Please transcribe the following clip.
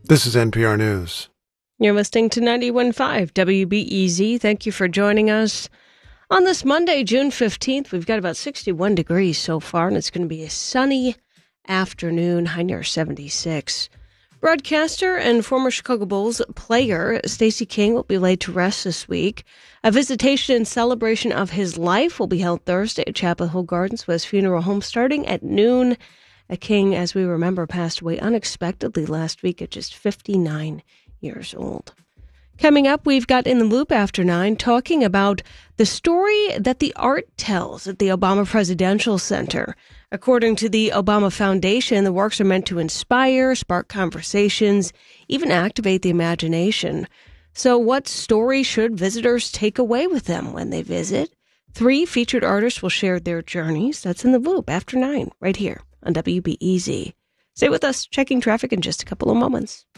This is NPR News. You're listening to 91.5 WBEZ. Thank you for joining us. On this Monday, June 15th, we've got about 61 degrees so far, and it's going to be a sunny afternoon, high near 76. Broadcaster and former Chicago Bulls player Stacey King will be laid to rest this week. A visitation in celebration of his life will be held Thursday at Chapel Hill Gardens with his funeral home starting at noon. King, as we remember, passed away unexpectedly last week at just 59 years old. Coming up, we've got In the Loop after 9 talking about the story that the art tells at the Obama Presidential Center. According to the Obama Foundation, the works are meant to inspire, spark conversations, even activate the imagination. So what story should visitors take away with them when they visit? 3 featured artists will share their journeys. That's In the Loop after 9, right here on WBEZ. Stay with us, checking traffic in just a couple of moments.